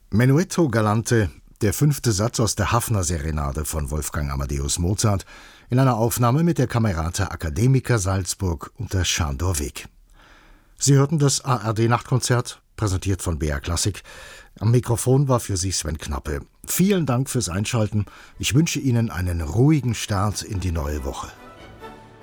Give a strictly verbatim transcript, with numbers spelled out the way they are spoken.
Menuetto Galante, der fünfte Satz aus der Haffner-Serenade von Wolfgang Amadeus Mozart, in einer Aufnahme mit der Camerata Academica Salzburg unter Sándor Wég. Sie hörten das A R D-Nachtkonzert, präsentiert von B R Klassik. Am Mikrofon war für Sie Sven Knappe. Vielen Dank fürs Einschalten. Ich wünsche Ihnen einen ruhigen Start in die neue Woche.